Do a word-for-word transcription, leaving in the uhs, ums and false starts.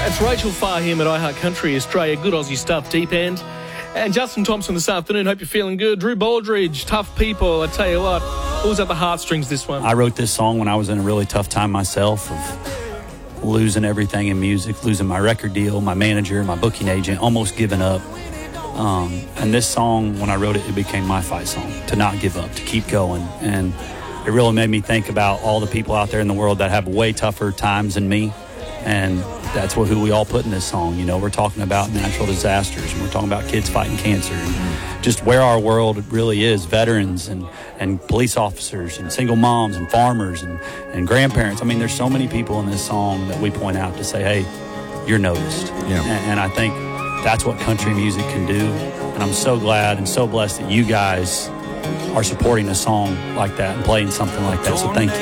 It's Rachel Fahim at iHeart Country Australia. Good Aussie stuff, deep end. And Justin Thompson this afternoon. Hope you're feeling good. Drew Baldridge, Tough People. I tell you what, pulls at the heartstrings, this one. I wrote this song when I was in a really tough time myself of losing everything in music, losing my record deal, my manager, my booking agent, almost giving up. Um, and this song, when I wrote it, it became my fight song, to not give up, to keep going. And it really made me think about all the people out there in the world that have way tougher times than me. And that's what who we all put in this song. You know, we're talking about natural disasters, and we're talking about kids fighting cancer, and just where our world really is, veterans and, and police officers and single moms and farmers and, and grandparents. I mean, there's so many people in this song that we point out to say, hey, you're noticed. Yeah. And, and I think that's what country music can do. And I'm so glad and so blessed that you guys are supporting a song like that and playing something like that. So thank you.